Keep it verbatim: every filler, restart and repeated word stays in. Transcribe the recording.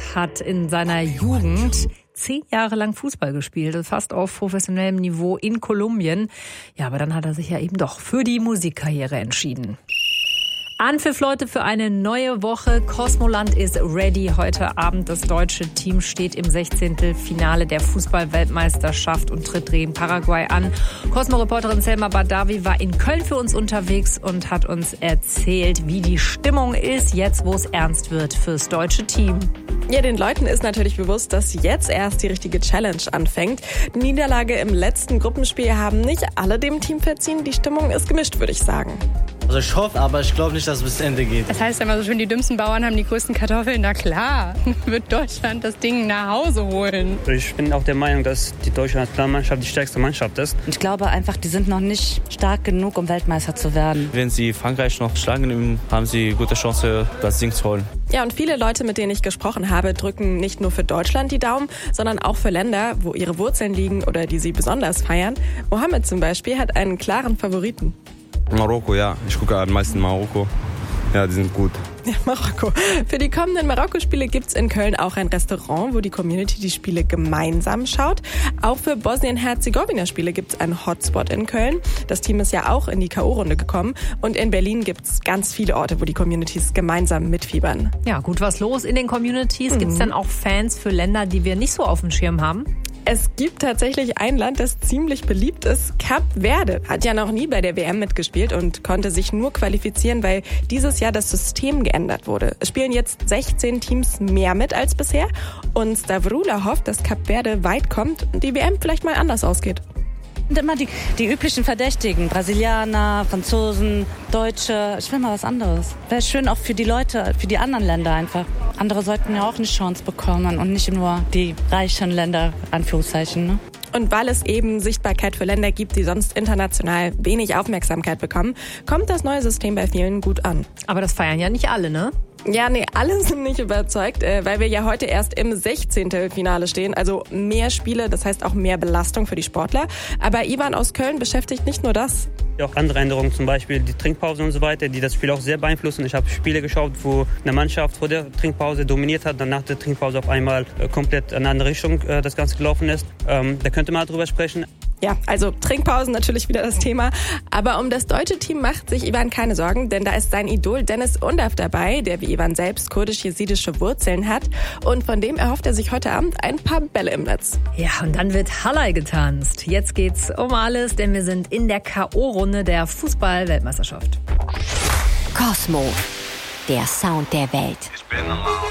hat in seiner Jugend zehn Jahre lang Fußball gespielt, fast auf professionellem Niveau in Kolumbien. Ja, aber dann hat er sich ja eben doch für die Musikkarriere entschieden. Anpfiff, Leute, für eine neue Woche. Kosmoland ist ready. Heute Abend das deutsche Team steht im Sechzehntelfinale der Fußball-Weltmeisterschaft und tritt gegen Paraguay an. Cosmo-Reporterin Selma Badawi war in Köln für uns unterwegs und hat uns erzählt, wie die Stimmung ist, jetzt wo es ernst wird fürs deutsche Team. Ja, den Leuten ist natürlich bewusst, dass jetzt erst die richtige Challenge anfängt. Die Niederlage im letzten Gruppenspiel haben nicht alle dem Team verziehen. Die Stimmung ist gemischt, würde ich sagen. Also ich hoffe, aber ich glaube nicht, dass es bis Ende geht. Das heißt immer so schön, die dümmsten Bauern haben die größten Kartoffeln. Na klar, wird Deutschland das Ding nach Hause holen. Ich bin auch der Meinung, dass die deutsche Nationalmannschaft die stärkste Mannschaft ist. Ich glaube einfach, die sind noch nicht stark genug, um Weltmeister zu werden. Wenn sie Frankreich noch schlagen, haben sie gute Chance, das Ding zu holen. Ja, und viele Leute, mit denen ich gesprochen habe, drücken nicht nur für Deutschland die Daumen, sondern auch für Länder, wo ihre Wurzeln liegen oder die sie besonders feiern. Mohammed zum Beispiel hat einen klaren Favoriten. Marokko, ja. Ich gucke am meisten Marokko. Ja, die sind gut. Ja, Marokko. Für die kommenden Marokko-Spiele gibt's in Köln auch ein Restaurant, wo die Community die Spiele gemeinsam schaut. Auch für Bosnien-Herzegowina-Spiele gibt's einen Hotspot in Köln. Das Team ist ja auch in die K O-Runde gekommen. Und in Berlin gibt's ganz viele Orte, wo die Communities gemeinsam mitfiebern. Ja, gut, was los in den Communities? Mhm. Gibt's dann auch Fans für Länder, die wir nicht so auf dem Schirm haben? Es gibt tatsächlich ein Land, das ziemlich beliebt ist. Kap Verde hat ja noch nie bei der W M mitgespielt und konnte sich nur qualifizieren, weil dieses Jahr das System geändert wurde. Es spielen jetzt sechzehn Teams mehr mit als bisher. Und Stavrula hofft, dass Kap Verde weit kommt und die W M vielleicht mal anders ausgeht. Und immer die, die üblichen Verdächtigen, Brasilianer, Franzosen, Deutsche. Ich will mal was anderes. Wäre schön auch für die Leute, für die anderen Länder einfach. Andere sollten ja auch eine Chance bekommen und nicht nur die reichen Länder, Anführungszeichen, ne? Und weil es eben Sichtbarkeit für Länder gibt, die sonst international wenig Aufmerksamkeit bekommen, kommt das neue System bei vielen gut an. Aber das feiern ja nicht alle, ne? Ja, nee, alle sind nicht überzeugt, weil wir ja heute erst im Sechzehntelfinale stehen. Also mehr Spiele, das heißt auch mehr Belastung für die Sportler. Aber Ivan aus Köln beschäftigt nicht nur das. Auch andere Änderungen, zum Beispiel die Trinkpause und so weiter, die das Spiel auch sehr beeinflussen. Ich habe Spiele geschaut, wo eine Mannschaft vor der Trinkpause dominiert hat, dann nach der Trinkpause auf einmal komplett in eine andere Richtung das Ganze gelaufen ist. Ähm, da könnte man drüber sprechen. Ja, also Trinkpausen natürlich wieder das Thema. Aber um das deutsche Team macht sich Ivan keine Sorgen, denn da ist sein Idol Dennis Undav dabei, der wie Ivan selbst kurdisch-jesidische Wurzeln hat. Und von dem erhofft er sich heute Abend ein paar Bälle im Netz. Ja, und dann wird Halay getanzt. Jetzt geht's um alles, denn wir sind in der K O-Runde der Fußball-Weltmeisterschaft. Cosmo, der Sound der Welt.